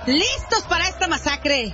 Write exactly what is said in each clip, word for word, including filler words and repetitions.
listos para esta masacre.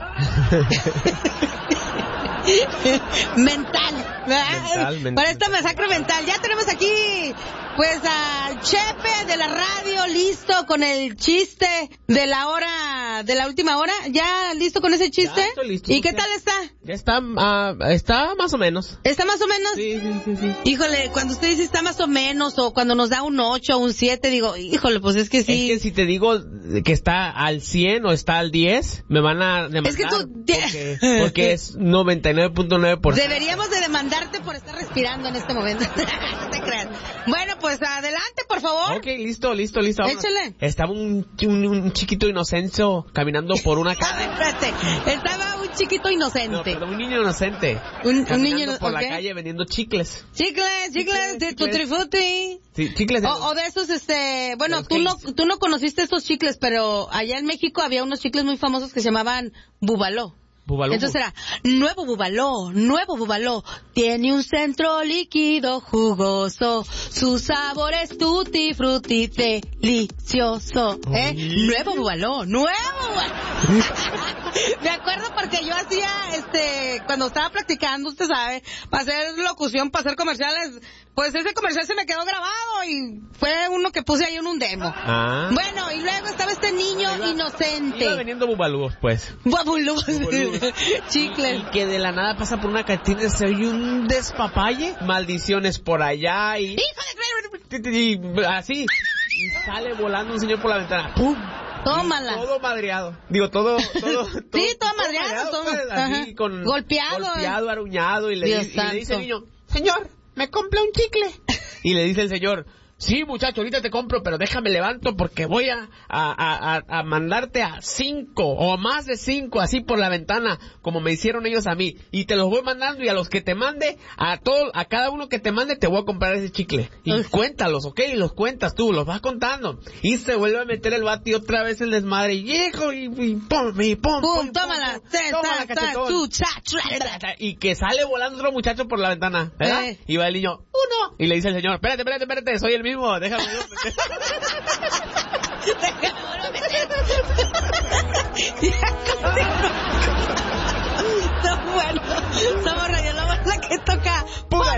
mental, mental, mental, para esta masacre mental. Ya tenemos aquí, pues, al Chepe de la radio, listo con el chiste de la hora, de la última hora. ¿Ya listo con ese chiste? Ya estoy listo. ¿Y qué tal está? Ya está, uh, está más o menos. ¿Está más o menos? Sí, sí, sí, sí. Híjole, cuando usted dice está más o menos, o cuando nos da un ocho o un siete, digo, híjole, pues es que sí. Es que si te digo que está al cien o está al diez, me van a demandar. Es que tú... Porque, porque es noventa y nueve punto nueve por ciento. Deberíamos de demandarte por estar respirando en este momento. No te creas. Bueno, pues adelante, por favor. Ok, listo, listo, listo. Échale. Estaba un, un, un chiquito inocencio caminando por una calle. Espérate, estaba un chiquito inocente. No, perdón, un niño inocente. Un, un niño por okay. la calle vendiendo chicles. Chicles, chicles, de Tutti Frutti. Sí, chicles. De... O, o de esos, este, bueno, tú no, tú no conociste estos chicles, pero allá en México había unos chicles muy famosos que se llamaban Bubaló. Bubaló. Entonces era, nuevo Bubaló, nuevo Bubaló, tiene un centro líquido jugoso, su sabor es tutti frutti delicioso, ¿eh? Uy. Nuevo Bubaló, nuevo Bubaló. Me acuerdo porque yo hacía, este, cuando estaba practicando, usted sabe, para hacer locución, para hacer comerciales, pues ese comercial se me quedó grabado y fue uno que puse ahí en un demo. Ah. Bueno, y luego estaba este niño iba, inocente. Iba vendiendo bubalúos, pues. Bubalúos. Chicles. Y que de la nada pasa por una cantina, se oye un despapalle, maldiciones por allá y... y así, y sale volando un señor por la ventana. ¡Pum! Tómala. Todo madreado. Digo, todo... todo, todo sí, todo madreado. Todo, pues, así, con golpeado. Golpeado, eh. aruñado. Y le, dice, y le dice el niño, señor, ¿me compra un chicle? Y le dice el señor... Sí, muchacho, ahorita te compro, pero déjame levanto porque voy a, a, a, a mandarte a cinco o más de cinco así por la ventana, como me hicieron ellos a mí. Y te los voy mandando y a los que te mande, a todo, a cada uno que te mande te voy a comprar ese chicle. Y Uf. cuéntalos, ¿ok? Y los cuentas tú, los vas contando. Y se vuelve a meter el vato y otra vez el desmadre. Y hijo, y, y pum, y pum, pum, pum, tómala, tómala, cachetón. Y que sale volando otro muchacho por la ventana, ¿verdad? Eh. Y va el niño, uno. Y le dice el señor, espérate, espérate, espérate, soy el mismo, déjame yo meter. Déjame meter. No, bueno, somos Radio Lobo, la que toca.